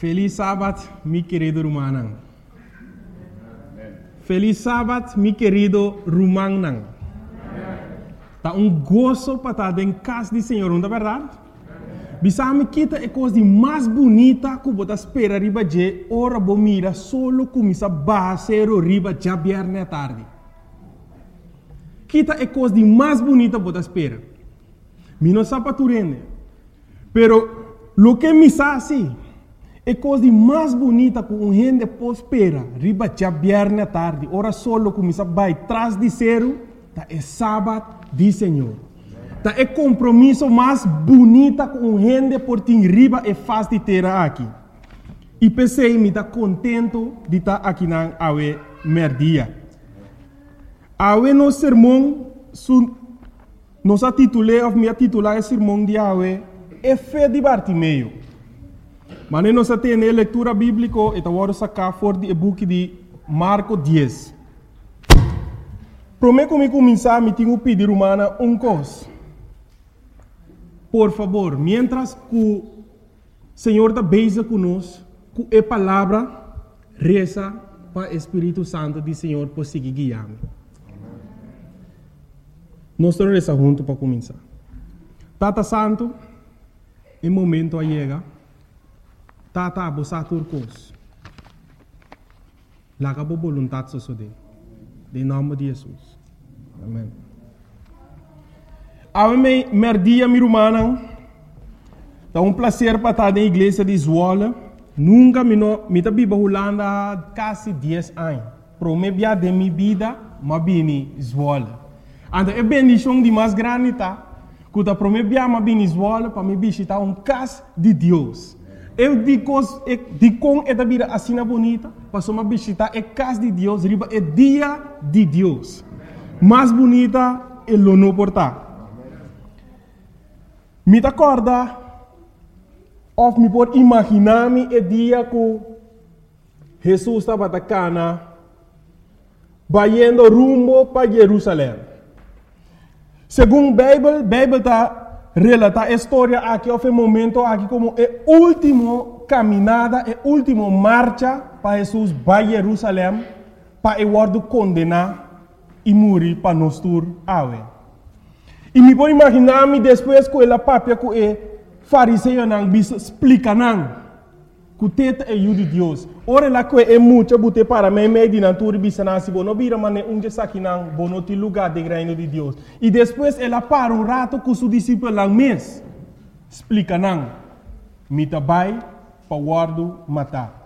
Feliz sábado, mi querido Rumanang. Feliz sábado, mi querido Rumanang. Tá gozo para estar em casa do Senhor, não é verdade? Bisame kita é coisa mais bonita que você espera riba de ora bo mira solo começa basero riba já viernes à tarde. Kita é coisa mais bonita que você espera. Mi não sabe tu rende. Pero lo que me sabe é coisa mais bonita que gente pode esperar riba já viernes à tarde. Ora solo começa vai trás de zero, tá é sábado do Senhor. Tá é compromisso mais bonita com gente por ti riba é fácil de ter aqui. E pensei me tá contento de estar aqui na awe merdia. Awe no sermão nos titulei ou me titular o sermão de awe é fé de Bartimeu. Mas nós temos a leitura bíblica e vamos sacar fora do book de Marcos 10. Prometo que começar me tenho pedir humana coisa. Por favor, mientras que o Senhor está beija conosco, com a palavra, reza para o Espírito Santo do Senhor por seguir guiando. Nós estamos rezando juntos para começar. Tata Santo, em momento a chega, Tata abusar turcos. Laga a vontade suceder. Em nome de Jesus. Amém. Ame merdia mi rumana. É prazer para estar na igreja de Zwolle. Nunca me tá biba Holanda quase 10 anos. Promebia de minha vida, mas bini Zwolle. Então é bendição de mais grande tá. Quando promebia mas bini Zwolle para me visitar casa de Deus. Eu digo com esta vida assim bonita, para me visitar a casa de Deus, riba é dia de Deus. Mais bonita é o não portar. Me acorda, ou me pode imaginar-me o dia que Jesus estava atacando, indo rumo para Jerusalém. Segundo a Bíblia está relata a história aqui, houve um momento aqui como a última caminhada, a última marcha para Jesus para Jerusalém, para ele condenar e morrer para nós todos. E me pode imaginar-me depois que ela papia que o fariseu não bisa explica não que o teta é o de Deus. Ora lá que é muito bote para mim de natura bisa nasi bono vira mane onde saki não bono ti lugar de reino de Deus. E depois ela para rato com seu discípulo lá mês explica não me tabai para guardo matar.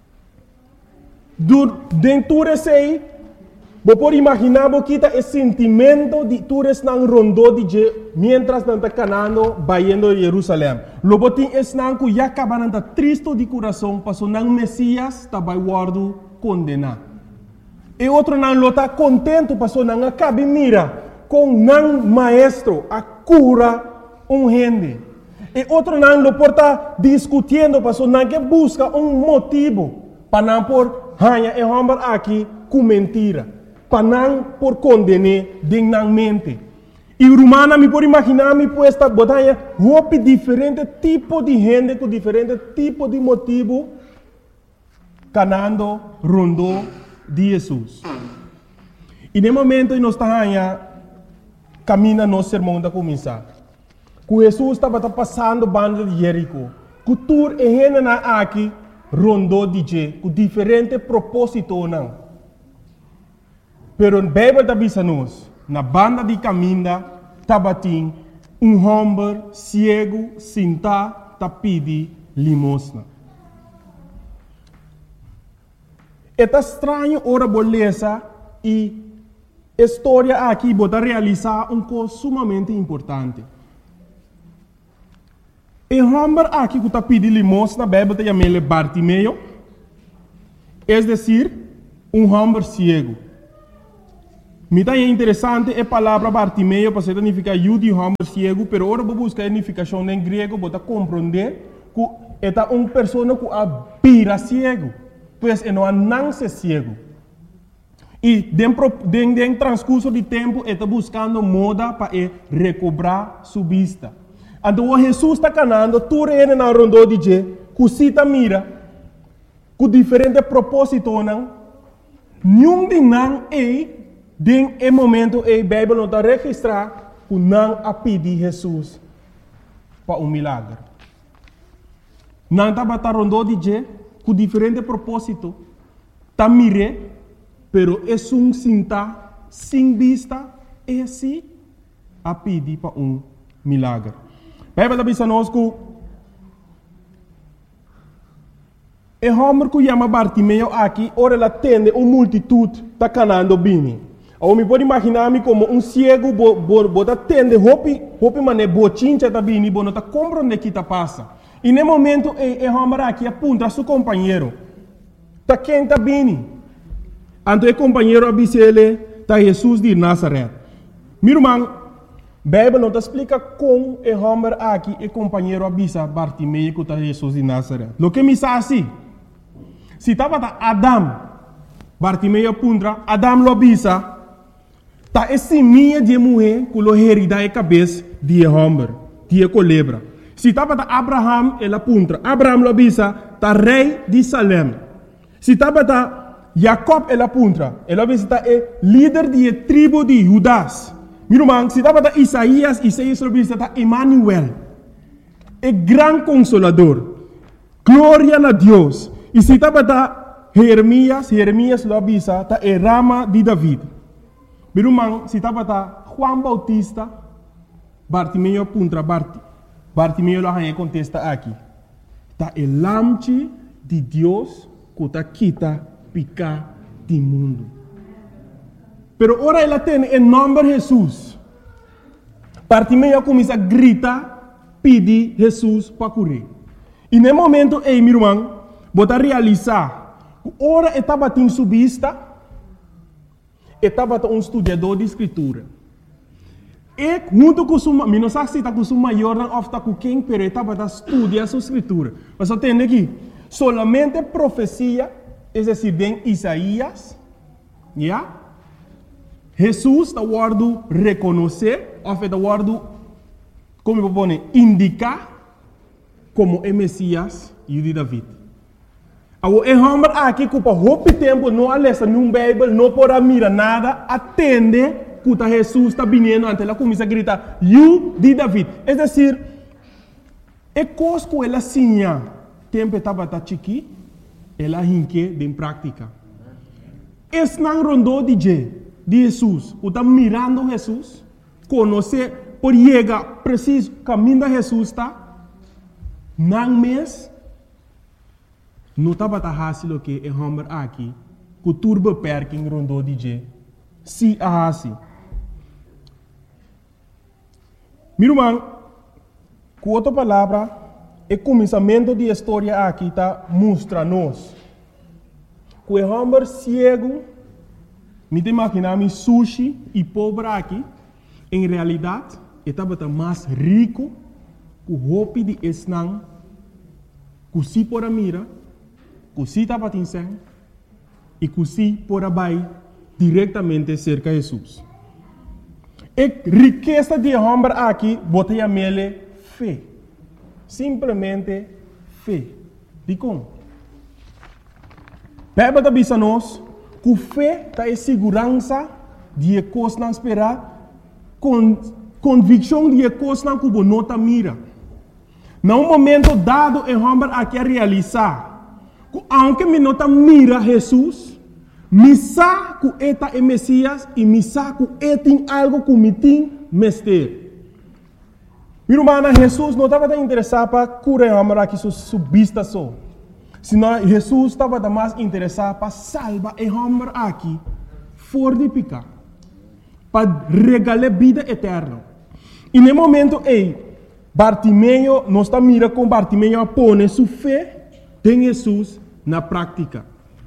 Dentro desse você pode imaginar que esse sentimento de todos não rondou de mientras não está canando indo a Jerusalém. Logo tem esse não que já acaba não triste de coração, passou não Messias está vai guardo condenar. E outro não está contente, passou não acaba mira com não maestro a cura gente. E outro não lo porta discutindo, passou não que busca motivo para não por hanha e homem aqui com mentira. Para não por condenar dignamente. E romana me pode imaginar me puesta botanha roupa diferente tipo de gente com diferente tipo de motivo canando rondou de Jesus. E no momento que nós estamos caminhando nosso sermão da começar. Que Jesus estava passando banda de Jerico. Que tur e gente aqui rondou de com diferente propósito não. Pero a Bíblia está dizendo na banda de caminho, tabatim, homem cego, sentado, tá pedi limosna. É estranho ora beleza e a história aqui bota realizar coisa sumamente importante. O homem aqui que tá pedi limosna, a Bíblia chama ele Bartimeu, é decir, homem cego. Me está interessante a palavra Bartimeu, para significar eu de homem cego, pero agora vou buscar a significação em grego, para compreender que é uma pessoa que vira cego, pois não nasce cego. E dentro do transcurso de tempo, está buscando moda para recobrar sua vista. Então, Jesus está canando, tudo ele na rondou de que cita mira, com diferente propósito, não? Nenhum de não é, den é momento, a Bíblia não está registrar, que não a pedir Jesus para milagre. Não está batendo de je, com diferente propósito, está mire, pero é cinta, sem vista, é assim, a pedir para milagre. A Bíblia está dizendo que é homem que chama Bartimeu aqui, ora ela tende uma multitude está canando bem. Ou me pode imaginar-me como cego, bota tende, hopi mané, bochincha tá bem, não tá compreendendo o que está passa. E no momento, é homem aqui aponta a seu companheiro. Tá quem está bem. Então, o companheiro avisa ele, tá Jesus de Nazaré. Meu irmão, a Bíblia não te explica como é homem aqui, o companheiro avisa Bartimeu que tá Jesus de Nazaré. O que me diz assim? Se estava Adam, Bartimeu apunta, Adam lo avisa, tá esse minha de mulher que lo herida a cabeça de homem, de colebra. Se estava Abraham, ele apunta, Abraham lo avisa, tá rei de Salem. Se estava Jacob, ele apunta, ele avisa, tá líder de tribo de Judas. Meu irmão, se estava Isaías lo avisa, tá Emmanuel, é grande consolador, glória a Deus. E se estava Jeremias lo avisa, tá rama de David. Meu irmão, se estava Juan Bautista, Bartimeu apunta, Bartimeu lo contesta aqui. Tá o lamche de Deus que está quita picar do mundo. Pero ora ela tem em nome de Jesus. Bartimeu começa a gritar, pedir Jesus para curar. E no momento, meu irmão, bota realizar, ora estava em subista, estava estudador de escritura. E junto com sua, não sei se está com sua maior ou está com quem, mas estava estudando a sua escritura. Mas você tem aqui, solamente profecia, é decir, em Isaías, yeah? Jesus está guardando reconhecer, ou está guardando, como eu vou indicar, como é Messias e de David. O homem aqui que por muito tempo não lê nenhum Bíblia, não pode mirar nada, atende que Jesus está vindo ante ela começa a gritar, "You de David". É decir, é coisa que ela sinha, tempo estava chiqui, ela hinque em prática. Esse não rondou de Jesus, que está mirando Jesus, conhecer, por chegar preciso caminho de Jesus está, não mês, não estava fácil que é homem aqui, que turba perking rondou de se a assim. Meu irmão, com outra palavra, o começamento da história aqui está mostra-nos que o homem cego, me imaginar sushi e pobre aqui, em realidade, estava mais rico que o roupa de esnang, que se por mira, que se estava tinseng, e que se por vai diretamente cerca de Jesus. A riqueza de homem aqui, botei a mele fé. Simplesmente fé. Digo, Bíblia está dizendo que fé está em segurança de coisas não esperar, convicção de coisas não que não está mira. Num momento dado, o homem aqui a realizar, que aunque me não está mira Jesus, me sabe que eta é Messias e me sabe que ele tem algo que me tem mestre. Meu irmão, Jesus não estava interessado para curar o homem aqui subista só. Senão Jesus estava mais interessado para salvar o homem aqui fora de pecado, para regalar vida eterna. E no momento Bartimeu não está mirando com Bartimeu a pôr sua fé em Jesus na prática.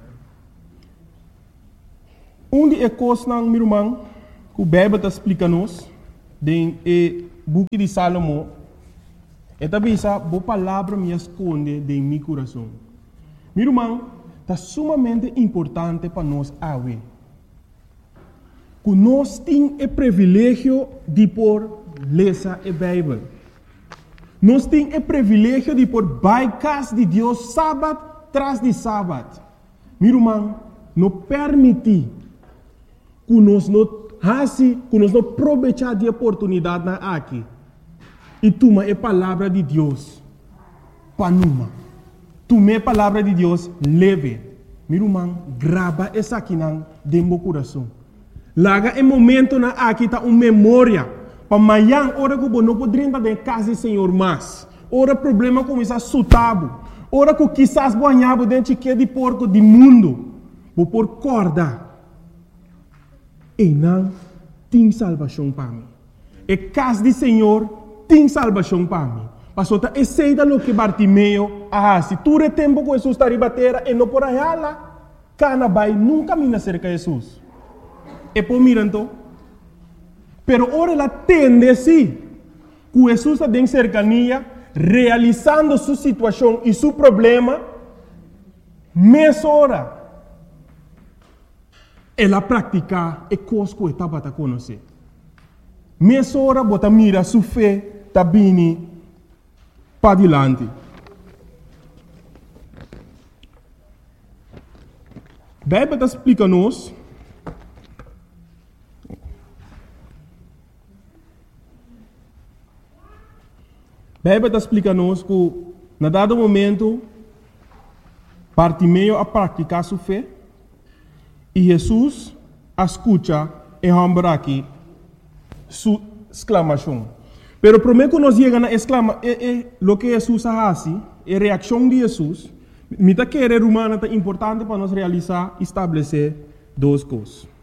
De coisas, meu irmão, que o Bíblia está explicando-nos, no book de Salomão, é também essa boa palavra me esconde em meu coração. Meu irmão, está sumamente importante para nós ver que nós temos o privilégio de ler a Bíblia. Nós temos o privilégio de por by casa de Deus sábado tras de sábado. Meu irmão, não permite que nós não aproveitar de oportunidade aqui. E toma a palavra de Deus para numa. Toma a palavra de Deus leve. Meu irmão, grava essa aqui dentro do coração. Laga em momento na aqui tá uma memória. Para amanhã, hora que você não pode entrar em casa do Senhor mais. Hora problema começa a sutabo. Hora que quizás banhava dentro de porco do mundo. Vou por corda. E não tem salvação para mim. E casa do Senhor tem salvação para mim. Pastor, aceita o que Bartimeu se tu é tempo que Jesus está em batera e não por aí lá, cana vai nunca mina cerca de Jesus. E por mirando, pero ora ela tende sim, que Jesus está em cercania, realizando sua situação e seu problema, mês hora. Ela pratica e coisa que estava a conhecer. Mês hora, bota mira sua fé, está bem para adiante. A Bíblia explica-nos que, na dado momento, Bartimeu a praticar sua fé e Jesus escuta e rambra aqui sua exclamação. Pero primeiro que nós chegamos a exclamar, o que Jesus faz, a reação de Jesus, me está querer humana é importante para nós realizar, estabelecer duas coisas.